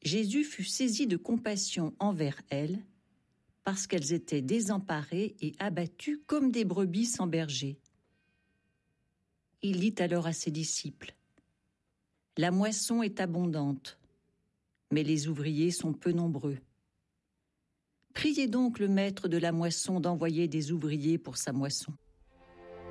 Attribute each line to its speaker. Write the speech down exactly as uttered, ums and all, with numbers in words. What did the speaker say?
Speaker 1: Jésus fut saisi de compassion envers elles, parce qu'elles étaient désemparées et abattues comme des brebis sans berger. Il dit alors à ses disciples : « La moisson est abondante, mais les ouvriers sont peu nombreux. Priez donc le maître de la moisson d'envoyer des ouvriers pour sa moisson. »